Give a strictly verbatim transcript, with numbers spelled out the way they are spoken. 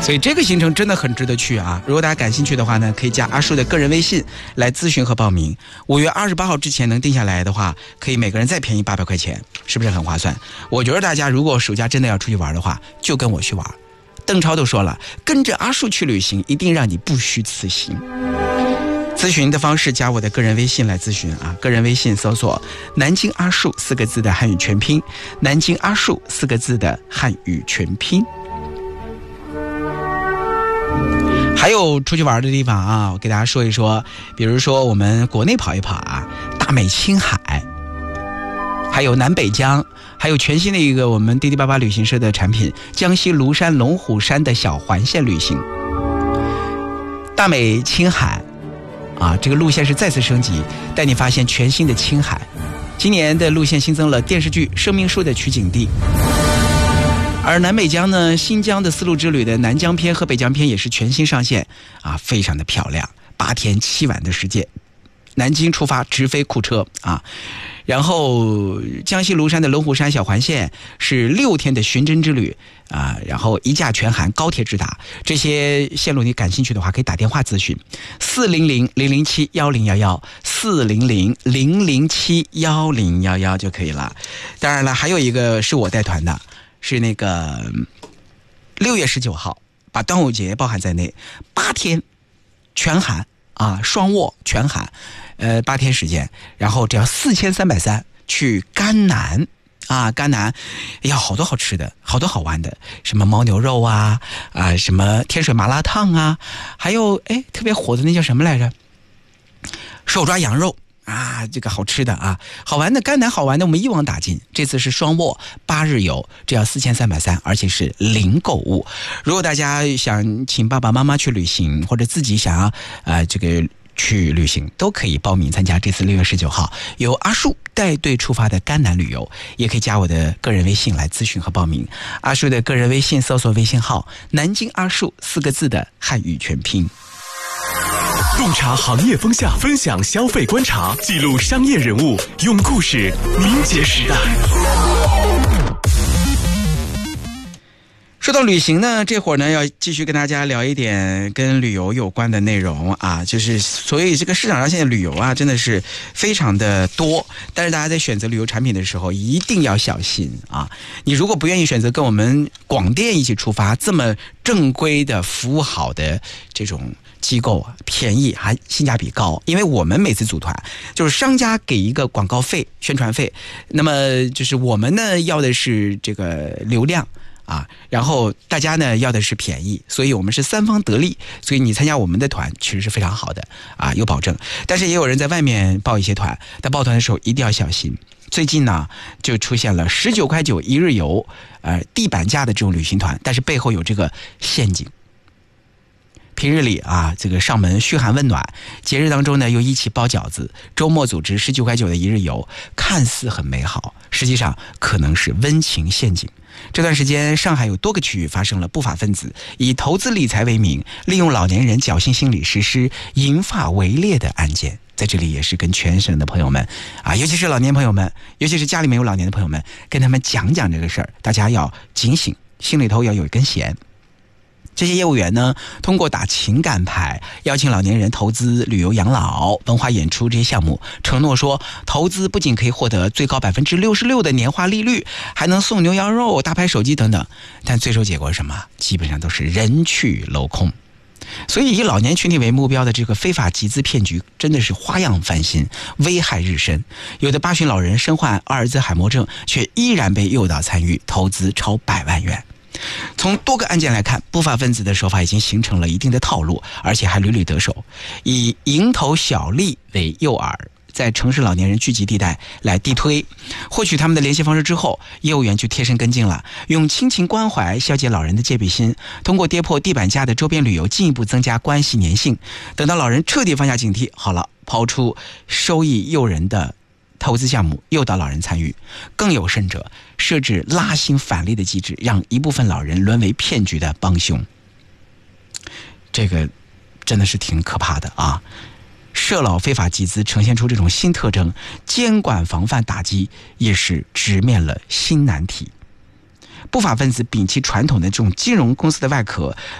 所以这个行程真的很值得去啊！如果大家感兴趣的话呢，可以加阿树的个人微信来咨询和报名。五月二十八号之前能定下来的话，可以每个人再便宜八百块钱，是不是很划算？我觉得大家如果暑假真的要出去玩的话，就跟我去玩。邓超都说了，跟着阿树去旅行，一定让你不虚此行。咨询的方式加我的个人微信来咨询啊，个人微信搜索南京阿树四个字的汉语全拼，南京阿树四个字的汉语全拼。还有出去玩的地方啊，我给大家说一说，比如说我们国内跑一跑啊，大美青海，还有南北疆，还有全新的一个我们滴滴八八旅行社的产品，江西庐山龙虎山的小环线旅行。大美青海啊，这个路线是再次升级，带你发现全新的青海。今年的路线新增了电视剧《生命树》的取景地。而南北疆呢，新疆的丝路之旅的南疆篇和北疆篇也是全新上线啊，非常的漂亮，八天七晚的时间，南京出发直飞库车啊，然后江西庐山的龙虎山小环线是六天的寻真之旅啊，然后一价全含高铁直达。这些线路你感兴趣的话，可以打电话咨询四零零零零七幺零幺幺四零零零零七幺零幺幺就可以了。当然了，还有一个是我带团的。是那个六月十九号，把端午节包含在内，八天全含啊，双卧全含，呃，八天时间，然后只要四千三百三去甘南啊，甘南，哎呀，好多好吃的，好多好玩的，什么牦牛肉啊啊，什么天水麻辣烫啊，还有哎特别火的那叫什么来着？手抓羊肉。啊，这个好吃的啊，好玩的，甘南好玩的，我们一网打尽。这次是双卧八日游，只要四千三百三，而且是零购物。如果大家想请爸爸妈妈去旅行，或者自己想要呃这个去旅行，都可以报名参加这次六月十九号由阿树带队出发的甘南旅游。也可以加我的个人微信来咨询和报名。阿树的个人微信搜索微信号南京阿树四个字的汉语全拼。 洞察行业风向，分享消费观察，记录商业人物，用故事凝结时代。 说到旅行呢，这会儿呢要继续跟大家聊一点跟旅游有关的内容啊，就是所以这个市场上现在旅游啊真的是非常的多，但是大家在选择旅游产品的时候一定要小心啊！你如果不愿意选择跟我们广电一起出发这么正规的服务好的这种机构啊，便宜还性价比高，因为我们每次组团就是商家给一个广告费、宣传费，那么就是我们呢要的是这个流量。啊，然后大家呢要的是便宜，所以我们是三方得利，所以你参加我们的团其实是非常好的啊，有保证。但是也有人在外面报一些团，但报团的时候一定要小心。最近呢就出现了十九块九一日游，呃地板价的这种旅行团，但是背后有这个陷阱。平日里啊，这个上门嘘寒问暖，节日当中呢又一起包饺子，周末组织十九块九的一日游，看似很美好，实际上可能是温情陷阱。这段时间，上海有多个区域发生了不法分子以投资理财为名，利用老年人侥幸心理实施银发围猎的案件。在这里也是跟全省的朋友们啊，尤其是老年朋友们，尤其是家里面有老年的朋友们，跟他们讲讲这个事儿，大家要警醒，心里头要有一根弦。这些业务员呢，通过打情感牌，邀请老年人投资旅游养老、文化演出这些项目，承诺说投资不仅可以获得最高百分之六十六的年化利率，还能送牛羊肉、大牌手机等等。但最终结果是什么？基本上都是人去楼空。所以以老年群体为目标的这个非法集资骗局真的是花样翻新，危害日深。有的八旬老人身患阿尔兹海默症，却依然被诱导参与投资超百万元。从多个案件来看，不法分子的手法已经形成了一定的套路，而且还屡屡得手，以蝇头小利为诱饵，在城市老年人聚集地带来地推，获取他们的联系方式之后，业务员就贴身跟进了，用亲情关怀消解老人的戒备心，通过跌破地板价的周边旅游进一步增加关系粘性。等到老人彻底放下警惕，好了，抛出收益诱人的投资项目，诱导老人参与。更有甚者，设置拉新返利的机制，让一部分老人沦为骗局的帮凶。这个真的是挺可怕的啊！涉老非法集资呈现出这种新特征，监管防范打击也是直面了新难题。不法分子摒弃传统的这种金融公司的外壳，